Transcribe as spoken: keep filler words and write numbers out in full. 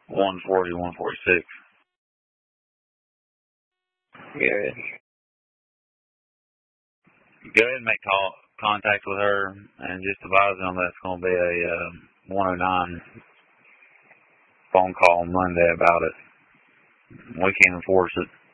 one forty, one forty-six. Good. Go ahead and make call, contact with her and just advise them that's going to be a uh, one oh nine phone call on Monday about it. We can't enforce it.